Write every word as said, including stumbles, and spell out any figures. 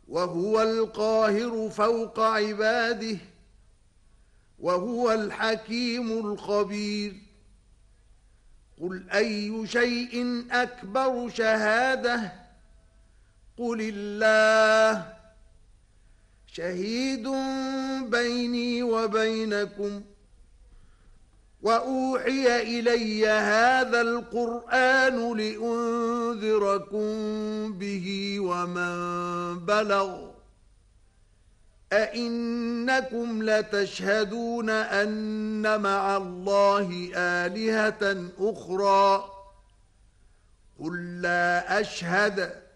وهو القاهر فوق عباده وهو الحكيم الخبير قل أي شيء أكبر شهادة قل الله شهيد بيني وبينكم وأوحي إلي هذا القرآن لأنذركم به ومن بلغ أئنكم لتشهدون أن مع الله آلهة أخرى قل لا أشهد